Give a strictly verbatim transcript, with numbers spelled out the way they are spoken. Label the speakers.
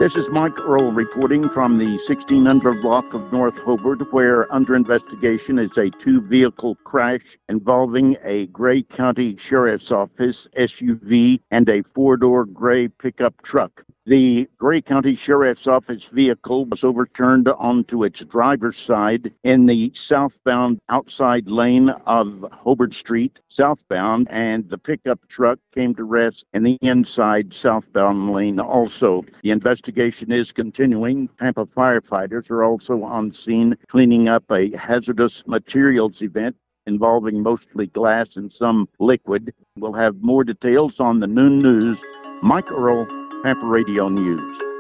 Speaker 1: This is Mike Earl reporting from the sixteen hundred block of North Hobart, where under investigation is a two-vehicle crash involving a Gray County Sheriff's Office S U V and a four-door gray pickup truck. The Gray County Sheriff's Office vehicle was overturned onto its driver's side in the southbound outside lane of Hobart Street, southbound, and the pickup truck came to rest in the inside southbound lane also. The investigation is continuing. Tampa firefighters are also on scene cleaning up a hazardous materials event involving mostly glass and some liquid. We'll have more details on the noon news. Mike Earl, Tampa Radio News.